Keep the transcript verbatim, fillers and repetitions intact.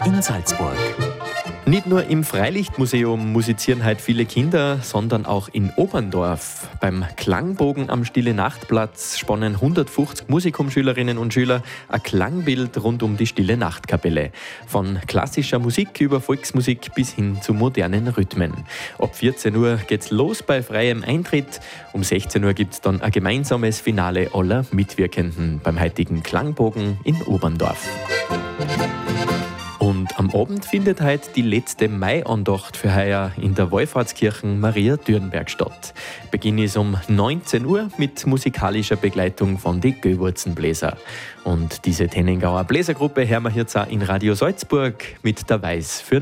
in Salzburg. Nicht nur im Freilichtmuseum musizieren heute viele Kinder, sondern auch in Oberndorf. Beim Klangbogen am Stille-Nacht-Platz spannen hundertfünfzig Musikumschülerinnen und Schüler ein Klangbild rund um die Stille-Nacht-Kapelle. Von klassischer Musik über Volksmusik bis hin zu modernen Rhythmen. Ab vierzehn Uhr geht's los bei freiem Eintritt. Um sechzehn Uhr gibt's dann ein gemeinsames Finale aller Mitwirkenden beim heutigen Klangbogen in Oberndorf. Und am Abend findet heute die letzte Maiandacht für heuer in der Wallfahrtskirchen Maria Dürnberg statt. Beginn ist um neunzehn Uhr mit musikalischer Begleitung von den Göwurzenbläser. Und diese Tennengauer Bläsergruppe hören wir jetzt auch in Radio Salzburg mit der Weiß für